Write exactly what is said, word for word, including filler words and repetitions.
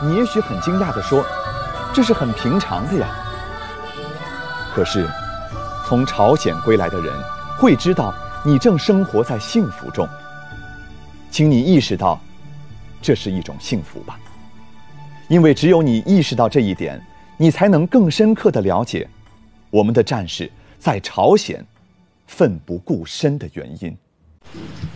你也许很惊讶地说，这是很平常的呀。可是，从朝鲜归来的人会知道你正生活在幸福中，请你意识到，这是一种幸福吧。因为只有你意识到这一点，你才能更深刻地了解我们的战士在朝鲜奋不顾身的原因。